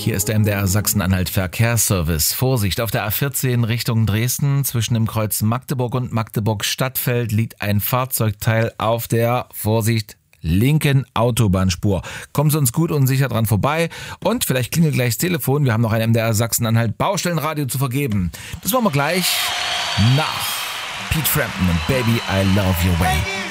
Hier ist der MDR Sachsen-Anhalt Verkehrsservice. Vorsicht, auf der A14 Richtung Dresden zwischen dem Kreuz Magdeburg und Magdeburg-Stadtfeld liegt ein Fahrzeugteil auf der, Vorsicht, linken Autobahnspur. Kommen Sie uns gut und sicher dran vorbei und vielleicht klingelt gleich das Telefon. Wir haben noch ein MDR Sachsen-Anhalt Baustellenradio zu vergeben. Das machen wir gleich nach Pete Frampton und Baby, I Love Your Way.